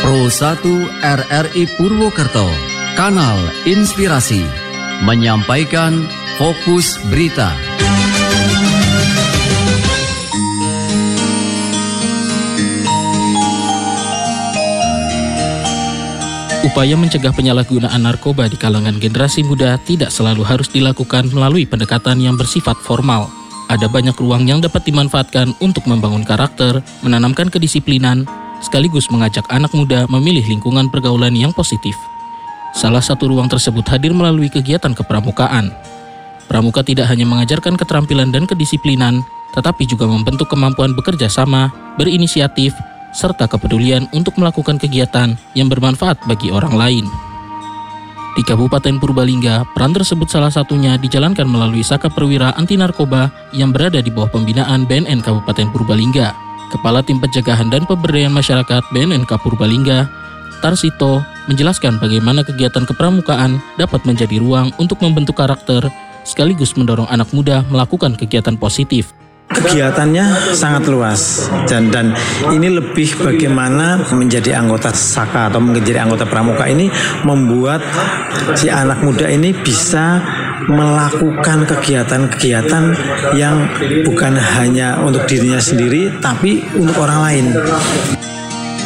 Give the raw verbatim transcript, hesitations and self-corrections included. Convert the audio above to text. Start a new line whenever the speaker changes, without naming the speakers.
Pro satu R R I Purwokerto, Kanal Inspirasi, menyampaikan Fokus Berita.
Upaya mencegah penyalahgunaan narkoba di kalangan generasi muda tidak selalu harus dilakukan melalui pendekatan yang bersifat formal. Ada banyak ruang yang dapat dimanfaatkan untuk membangun karakter, menanamkan kedisiplinan, sekaligus mengajak anak muda memilih lingkungan pergaulan yang positif. Salah satu ruang tersebut hadir melalui kegiatan kepramukaan. Pramuka tidak hanya mengajarkan keterampilan dan kedisiplinan, tetapi juga membentuk kemampuan bekerja sama, berinisiatif, serta kepedulian untuk melakukan kegiatan yang bermanfaat bagi orang lain. Di Kabupaten Purbalingga, peran tersebut salah satunya dijalankan melalui Saka Perwira Anti Narkoba yang berada di bawah pembinaan B N N Kabupaten Purbalingga. Kepala Tim Pencegahan dan Pemberdayaan Masyarakat B N N K Purbalingga, Tarsito, menjelaskan bagaimana kegiatan kepramukaan dapat menjadi ruang untuk membentuk karakter, sekaligus mendorong anak muda melakukan kegiatan positif.
Kegiatannya sangat luas dan dan ini lebih bagaimana menjadi anggota Saka atau menjadi anggota pramuka ini membuat si anak muda ini bisa melakukan kegiatan-kegiatan yang bukan hanya untuk dirinya sendiri tapi untuk orang lain.